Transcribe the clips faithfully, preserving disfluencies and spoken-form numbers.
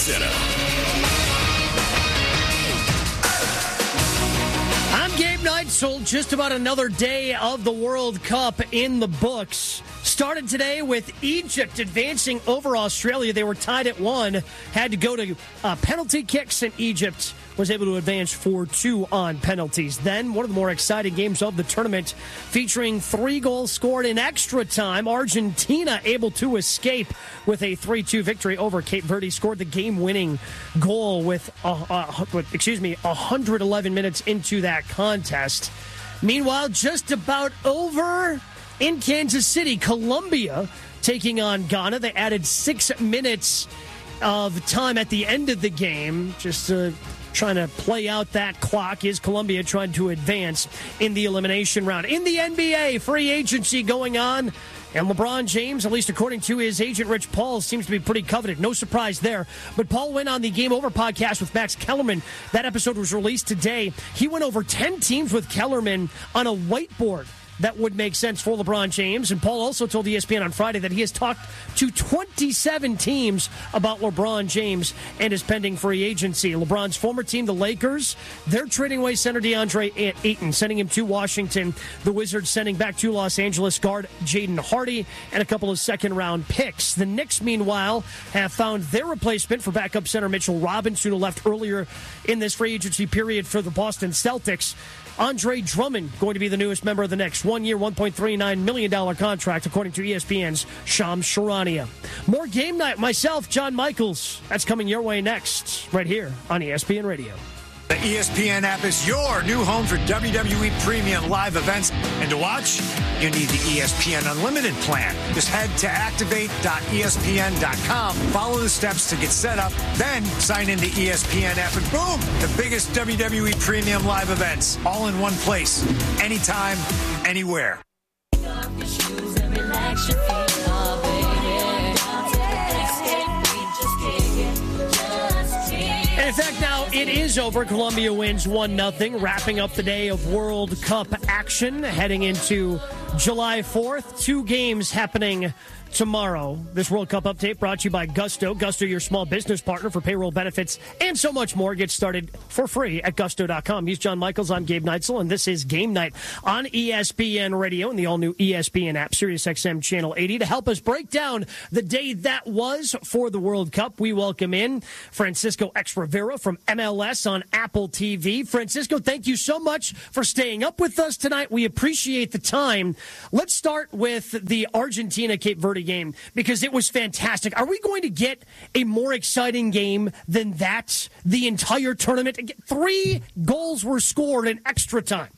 Center. I'm Gabe Neitzel. Just about another day of the World Cup in the books. Started today with Egypt advancing over Australia. They were tied at one. Had to go to uh, penalty kicks, and Egypt was able to advance four two on penalties. Then, one of the more exciting games of the tournament, featuring three goals scored in extra time. Argentina able to escape with a three two victory over Cape Verde. Scored the game-winning goal with, uh, uh, with, excuse me, one hundred eleven minutes into that contest. Meanwhile, just about over in Kansas City, Colombia taking on Ghana. They added six minutes of time at the end of the game, just uh, trying to play out that clock. Is Colombia trying to advance in the elimination round? In the N B A, free agency going on, and LeBron James, at least according to his agent Rich Paul, seems to be pretty coveted. No surprise there. But Paul went on the Game Over podcast with Max Kellerman. That episode was released today. He went over ten teams with Kellerman on a whiteboard that would make sense for LeBron James. And Paul also told E S P N on Friday that he has talked to twenty-seven teams about LeBron James and his pending free agency. LeBron's former team, the Lakers, they're trading away center DeAndre Ayton, sending him to Washington. The Wizards sending back to Los Angeles guard Jaden Hardy and a couple of second-round picks. The Knicks, meanwhile, have found their replacement for backup center Mitchell Robinson, who left earlier in this free agency period for the Boston Celtics. Andre Drummond going to be the newest member of the Knicks. One-year, one point three nine million dollars contract, according to E S P N's Shams Charania. More Game Night. Myself, John Michaels. That's coming your way next, right here on E S P N Radio. The E S P N app is your new home for W W E premium live events. And to watch, you need the E S P N Unlimited plan. Just head to activate dot E S P N dot com, follow the steps to get set up, then sign into E S P N app, and boom, the biggest W W E premium live events, all in one place, anytime, anywhere. In fact, now it is over. Colombia wins one nothing, wrapping up the day of World Cup action, heading into July fourth. Two games happening tomorrow. This World Cup update brought to you by Gusto. Gusto, your small business partner for payroll benefits and so much more. Get started for free at gusto dot com. He's John Michaels. I'm Gabe Neitzel, and this is Game Night on E S P N Radio and the all-new E S P N app, Sirius X M Channel eighty. To help us break down the day that was for the World Cup, we welcome in Francisco X Rivera from M L S on Apple T V. Francisco, thank you so much for staying up with us tonight. We appreciate the time. Let's start with the Argentina-Cape Verde game, because it was fantastic. Are we going to get a more exciting game than that the entire tournament? Three goals were scored in extra time.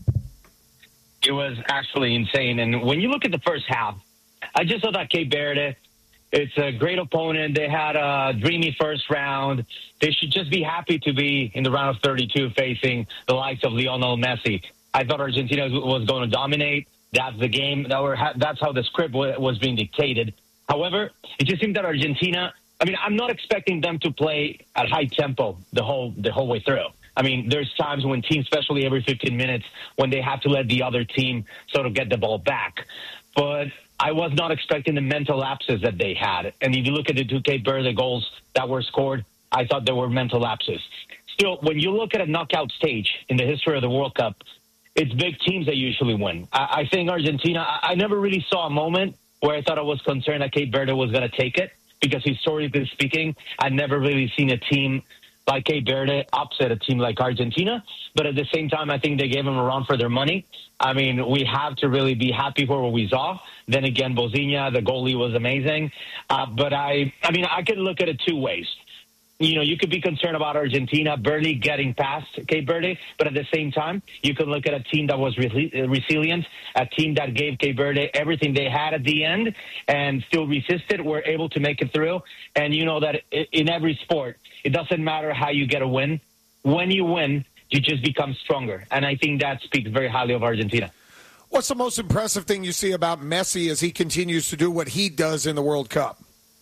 It was actually insane. And when you look at the first half, I just thought that Cape Verde, it's a great opponent. They had a dreamy first round. They should just be happy to be in the round of thirty-two facing the likes of Lionel Messi. I thought Argentina was going to dominate. That's the game. That were, that's how the script was being dictated. However, it just seemed that Argentina, I mean, I'm not expecting them to play at high tempo the whole the whole way through. I mean, there's times when teams, especially every fifteen minutes, when they have to let the other team sort of get the ball back. But I was not expecting the mental lapses that they had. And if you look at the two Cape Verde goals that were scored, I thought there were mental lapses. Still, when you look at a knockout stage in the history of the World Cup, it's big teams that usually win. I, I think Argentina, I, I never really saw a moment where I thought I was concerned that Cape Verde was going to take it, because historically speaking, I've never really seen a team like Cape Verde upset a team like Argentina. But at the same time, I think they gave them a run for their money. I mean, we have to really be happy for what we saw. Then again, Bozinha, the goalie, was amazing. Uh, but I, I mean, I could look at it two ways. You know, you could be concerned about Argentina barely getting past Cape Verde, but at the same time, you could look at a team that was re- resilient, a team that gave Cape Verde everything they had at the end and still resisted, were able to make it through. And you know that in every sport, it doesn't matter how you get a win. When you win, you just become stronger. And I think that speaks very highly of Argentina. What's the most impressive thing you see about Messi as he continues to do what he does in the World Cup?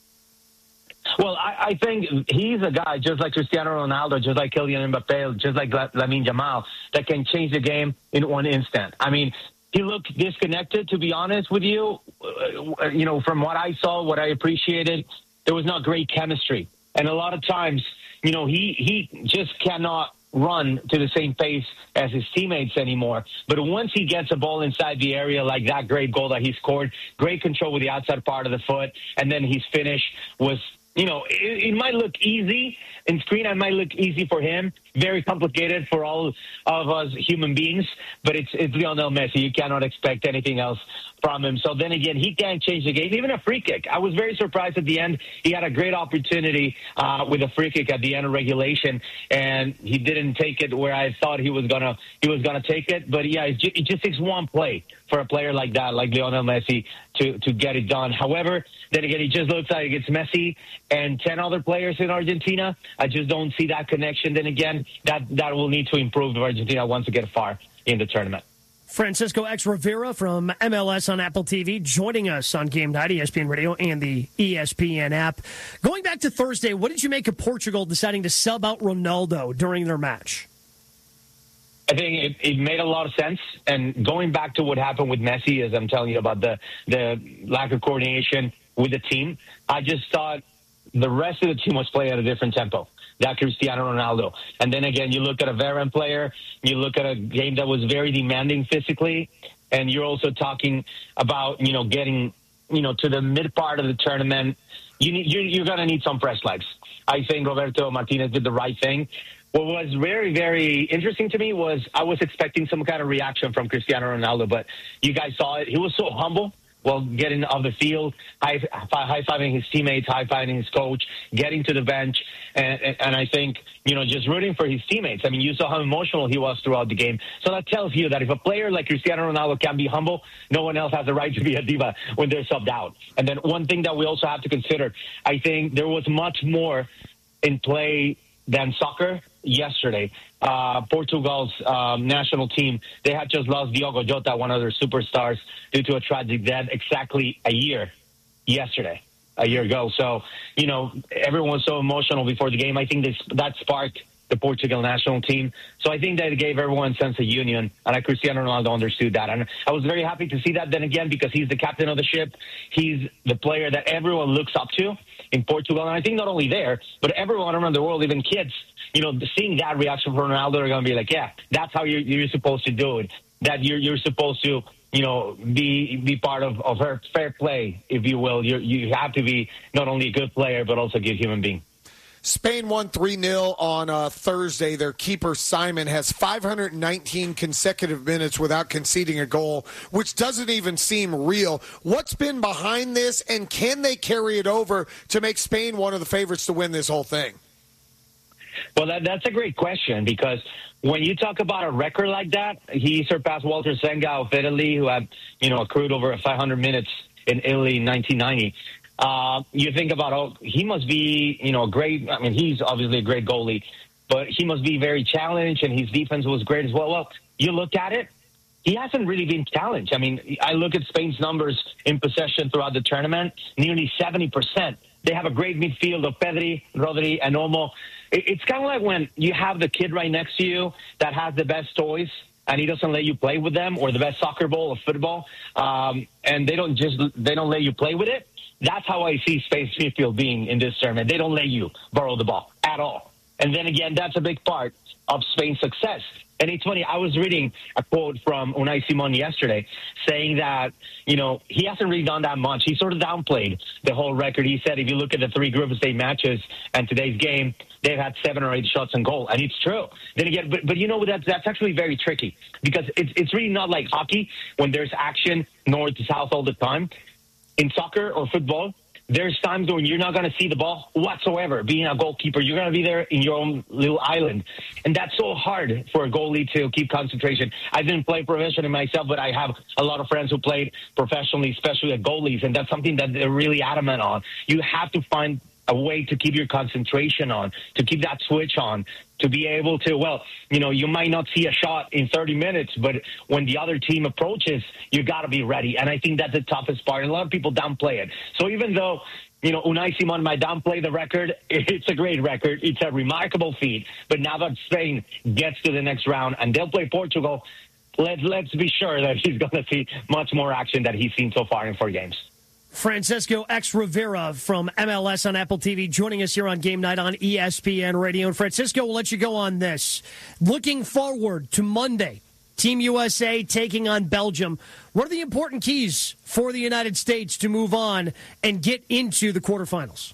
Well, I, I think he's a guy, just like Cristiano Ronaldo, just like Kylian Mbappe, just like Lamine Yamal, that can change the game in one instant. I mean, he looked disconnected, to be honest with you. Uh, you know, from what I saw, what I appreciated, there was not great chemistry And a lot of times, you know, he, he just cannot run to the same pace as his teammates anymore. But once he gets a ball inside the area, like that great goal that he scored, great control with the outside part of the foot, and then his finish was, you know, it, it might look easy in screen. It might look easy for him, very complicated for all of us human beings, but it's, it's Lionel Messi. You cannot expect anything else from him. So then again, he can't change the game, even a free kick. I was very surprised at the end. He had a great opportunity uh, with a free kick at the end of regulation, and he didn't take it where I thought he was gonna he was gonna take it. But yeah, it, it just takes one play for a player like that, like Lionel Messi, to to get it done. However, then again, he just looks like it's Messi and ten other players in Argentina. I just don't see that connection. Then again, that that will need to improve if Argentina wants to get far in the tournament. Francisco X. Rivera from M L S on Apple T V joining us on Game Night, E S P N Radio, and the E S P N app. Going back to Thursday, what did you make of Portugal deciding to sub out Ronaldo during their match? I think it, it made a lot of sense. And going back to what happened with Messi, as I'm telling you about the, the lack of coordination with the team, I just thought the rest of the team was playing at a different tempo. That Cristiano Ronaldo. And then again, you look at a Varane player, you look at a game that was very demanding physically, and you're also talking about, you know, getting, you know, to the mid part of the tournament. You need, you're, you're going to need some fresh legs. I think Roberto Martinez did the right thing. What was very, very interesting to me was I was expecting some kind of reaction from Cristiano Ronaldo, but you guys saw it. He was so humble. Well, getting off the field, high, high-fiving his teammates, high-fiving his coach, getting to the bench, and, and, and I think, you know, just rooting for his teammates. I mean, you saw how emotional he was throughout the game. So that tells you that if a player like Cristiano Ronaldo can be humble, no one else has the right to be a diva when they're subbed out. And then one thing that we also have to consider, I think there was much more in play than soccer yesterday. Uh, Portugal's um, national team, they had just lost Diogo Jota, one of their superstars, due to a tragic death exactly a year yesterday, a year ago. So, you know, everyone was so emotional before the game. I think this, that sparked the Portugal national team. So I think that it gave everyone a sense of union, and I, Cristiano Ronaldo understood that. And I was very happy to see that then again, because he's the captain of the ship. He's the player that everyone looks up to in Portugal. And I think not only there, but everyone around the world, even kids, you know, seeing that reaction from Ronaldo, are going to be like, yeah, that's how you're, you're supposed to do it. That you're you're supposed to, you know, be be part of, of her fair play, if you will. You you have to be not only a good player, but also a good human being. Spain won three nil on uh, Thursday. Their keeper, Simon, has five hundred nineteen consecutive minutes without conceding a goal, which doesn't even seem real. What's been behind this, and can they carry it over to make Spain one of the favorites to win this whole thing? Well, that, that's a great question, because when you talk about a record like that, he surpassed Walter Senga of Italy, who had, you know, accrued over five hundred minutes in Italy in nineteen ninety. Uh, you think about, oh, he must be, you know, a great, I mean, he's obviously a great goalie, but he must be very challenged, and his defense was great as well. Well, you look at it, he hasn't really been challenged. I mean, I look at Spain's numbers in possession throughout the tournament, nearly seventy percent. They have a great midfield of Pedri, Rodri, and Olmo. It's kind of like when you have the kid right next to you that has the best toys, and he doesn't let you play with them, or the best soccer ball or football, um, and they don't just they don't let you play with it. That's how I see Spain's midfield being in this tournament. They don't let you borrow the ball at all. And then again, that's a big part of Spain's success. And it's funny, I was reading a quote from Unai Simon yesterday saying that, you know, he hasn't really done that much. He sort of downplayed the whole record. He said if you look at the three group stage matches and today's game, they've had seven or eight shots on goal. And it's true. Then again, but, but you know, that's, that's actually very tricky, because it's, it's really not like hockey when there's action north to south all the time. In soccer or football, there's times when you're not going to see the ball whatsoever. Being a goalkeeper, you're going to be there in your own little island. And that's so hard for a goalie to keep concentration. I didn't play professionally myself, but I have a lot of friends who played professionally, especially at goalies, and that's something that they're really adamant on. You have to find a way to keep your concentration on, to keep that switch on, to be able to, well, you know, you might not see a shot in thirty minutes, but when the other team approaches, you got to be ready. And I think that's the toughest part. And a lot of people downplay it. So even though, you know, Unai Simon might downplay the record, it's a great record. It's a remarkable feat. But now that Spain gets to the next round and they'll play Portugal, let, let's be sure that he's going to see much more action than he's seen so far in four games. Francisco X Rivera from M L S on Apple T V joining us here on Game Night on E S P N Radio. And Francisco, we'll let you go on this. Looking forward to Monday, Team U S A taking on Belgium. What are the important keys for the United States to move on and get into the quarterfinals?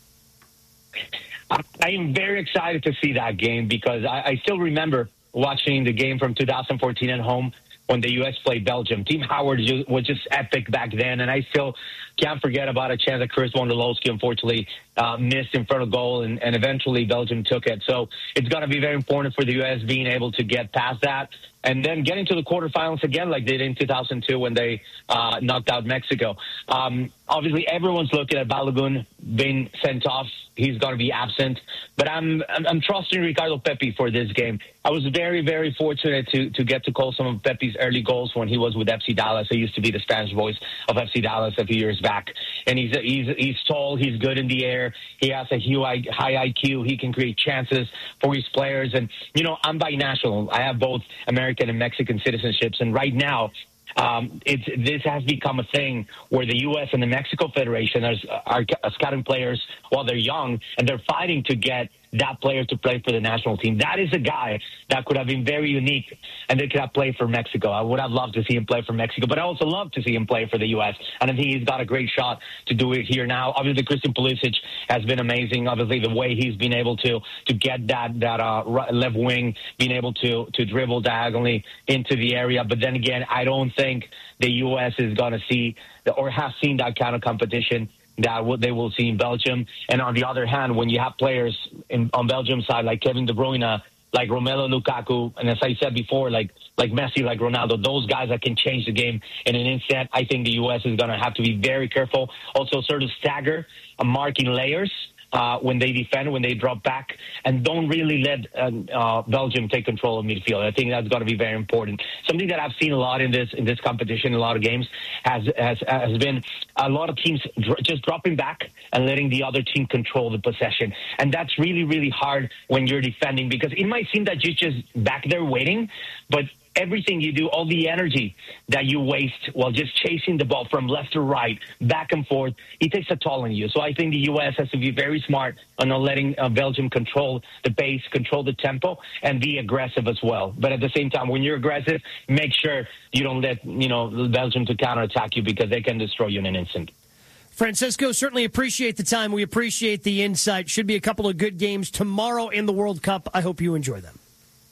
I am very excited to see that game because I, I still remember watching the game from two thousand fourteen at home when the U S played Belgium. Team Howard was just epic back then, and I still can't forget about a chance that Chris Wondolowski unfortunately uh, missed in front of goal, and, and eventually Belgium took it. So it's going to be very important for the U S being able to get past that and then getting to the quarterfinals again like they did in two thousand two when they uh, knocked out Mexico. Um, obviously, everyone's looking at Balogun being sent off. He's going to be absent. But I'm, I'm I'm trusting Ricardo Pepi for this game. I was very, very fortunate to, to get to call some of Pepi's early goals when he was with F C Dallas. I used to be the Spanish voice of F C Dallas a few years back. And he's he's he's tall. He's good in the air. He has a high I Q. He can create chances for his players. And, you know, I'm binational. I have both American and Mexican citizenships. And right now, Um, it's, this has become a thing where the U S and the Mexico Federation are, are scouting players while they're young, and they're fighting to get that player to play for the national team. That is a guy that could have been very unique, and they could have played for Mexico. I would have loved to see him play for Mexico, but I also love to see him play for the U S, and I think he's got a great shot to do it here now. Obviously, Christian Pulisic has been amazing. Obviously, the way he's been able to to get that that uh, left wing, being able to to dribble diagonally into the area. But then again, I don't think the U S is going to see or have seen that kind of competition that what they will see in Belgium. And on the other hand, when you have players in, on Belgium's side like Kevin De Bruyne, like Romelu Lukaku, and as I said before, like like Messi, like Ronaldo, those guys that can change the game in an instant, I think the U S is going to have to be very careful. Also sort of stagger uh, marking layers uh, when they defend, when they drop back, and don't really let uh, uh, Belgium take control of midfield. I think that's going to be very important. Something that I've seen a lot in this in this competition, a lot of games, has has, has been a lot of teams dr- just dropping back and letting the other team control the possession. And that's really, really hard when you're defending, because it might seem that you're just back there waiting, but everything you do, all the energy that you waste while just chasing the ball from left to right, back and forth, it takes a toll on you. So I think the U S has to be very smart on not letting uh, Belgium control the pace, control the tempo, and be aggressive as well. But at the same time, when you're aggressive, make sure you don't let, you know, Belgium to counterattack you, because they can destroy you in an instant. Francisco, certainly appreciate the time. We appreciate the insight. Should be a couple of good games tomorrow in the World Cup. I hope you enjoy them.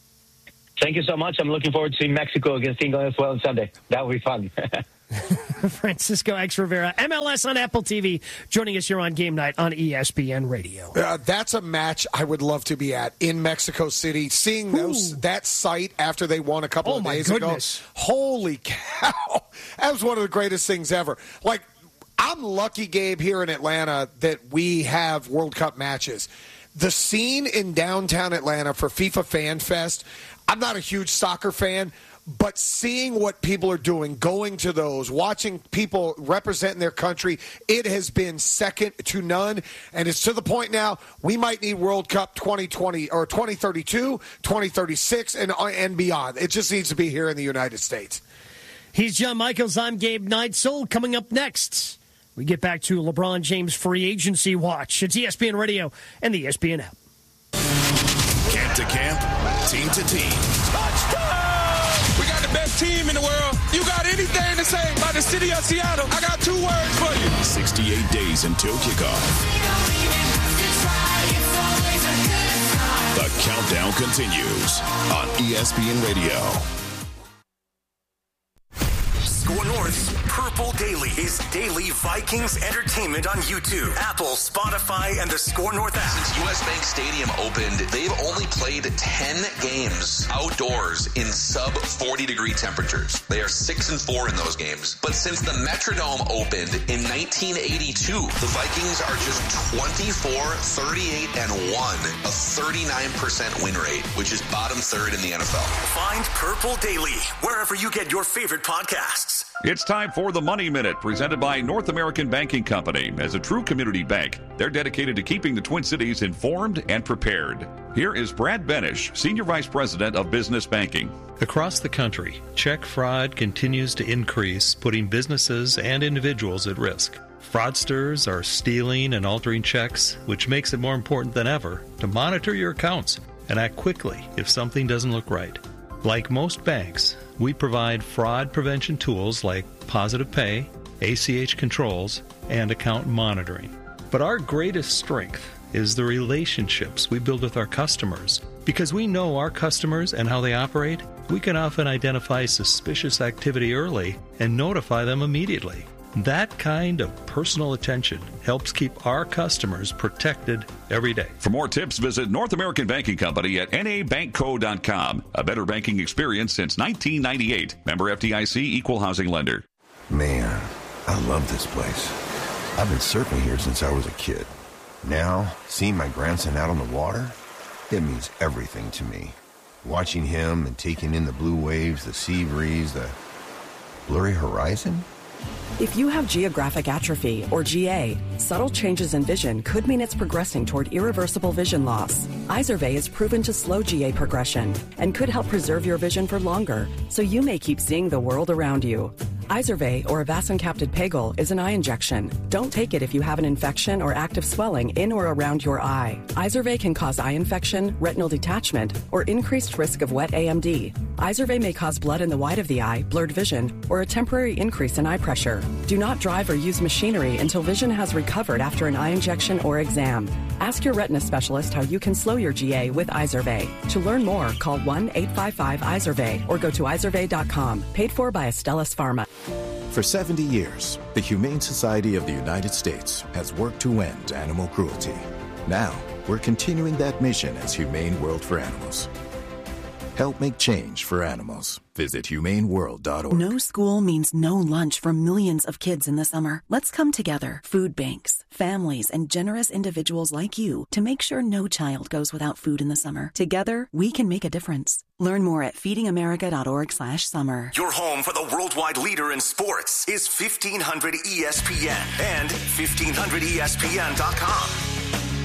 Thank you so much. I'm looking forward to seeing Mexico against England as well on Sunday. That will be fun. Francisco X Rivera, M L S on Apple T V, joining us here on Game Night on E S P N Radio. Uh, that's a match I would love to be at in Mexico City. Seeing those, that site after they won a couple oh of my days goodness. ago. Holy cow. That was one of the greatest things ever. Like, I'm lucky, Gabe, here in Atlanta that we have World Cup matches. The scene in downtown Atlanta for FIFA Fan Fest, I'm not a huge soccer fan, but seeing what people are doing, going to those, watching people representing their country, it has been second to none. And it's to the point now we might need World Cup twenty twenty or twenty thirty-two, twenty thirty-six, and, and beyond. It just needs to be here in the United States. He's John Michaels. I'm Gabe Neitzel. Coming up next, we get back to LeBron James free agency watch. It's E S P N Radio and the E S P N app. Camp to camp, team to team. Touchdown! We got the best team in the world. You got anything to say about the city of Seattle? I got two words for you. sixty-eight days until kickoff. The countdown continues on E S P N Radio. Score North's Purple Daily is daily Vikings entertainment on YouTube, Apple, Spotify, and the Score North app. Since U S Bank Stadium opened, they've only played ten games outdoors in sub forty degree temperatures. They are six and four in those games. But since the Metrodome opened in nineteen eighty-two, the Vikings are just twenty-four, thirty-eight, and one, a thirty-nine percent win rate, which is bottom third in the N F L. Find Purple Daily wherever you get your favorite podcasts. It's time for the Money Minute, presented by North American Banking Company. As a true community bank, they're dedicated to keeping the Twin Cities informed and prepared. Here is Brad Benish, Senior Vice President of Business Banking. Across the country, check fraud continues to increase, putting businesses and individuals at risk. Fraudsters are stealing and altering checks, which makes it more important than ever to monitor your accounts and act quickly if something doesn't look right. Like most banks, we provide fraud prevention tools like Positive Pay, A C H controls, and account monitoring. But our greatest strength is the relationships we build with our customers. Because we know our customers and how they operate, we can often identify suspicious activity early and notify them immediately. That kind of personal attention helps keep our customers protected every day. For more tips, visit North American Banking Company at N A bank co dot com. A better banking experience since nineteen ninety-eight. Member F D I C, Equal Housing Lender. Man, I love this place. I've been surfing here since I was a kid. Now, seeing my grandson out on the water, it means everything to me. Watching him and taking in the blue waves, the sea breeze, the blurry horizon. If you have geographic atrophy, or G A, subtle changes in vision could mean it's progressing toward irreversible vision loss. Izervay is proven to slow G A progression and could help preserve your vision for longer, so you may keep seeing the world around you. Izervay, or avacincaptad pegol, is an eye injection. Don't take it if you have an infection or active swelling in or around your eye. Izervay can cause eye infection, retinal detachment, or increased risk of wet A M D. Izervay may cause blood in the white of the eye, blurred vision, or a temporary increase in eye pressure. Do not drive or use machinery until vision has recovered after an eye injection or exam. Ask your retina specialist how you can slow your G A with Izervay. To learn more, call one eight five five Izervay or go to izervay dot com. Paid for by Astellas Pharma. For seventy years, the Humane Society of the United States has worked to end animal cruelty. Now, we're continuing that mission as Humane World for Animals. Help make change for animals. Visit humane world dot org. No school means no lunch for millions of kids in the summer. Let's come together, food banks, families, and generous individuals like you to make sure no child goes without food in the summer. Together, we can make a difference. Learn more at feeding america dot org slash summer. Your home for the worldwide leader in sports is fifteen hundred E S P N and fifteen hundred E S P N dot com.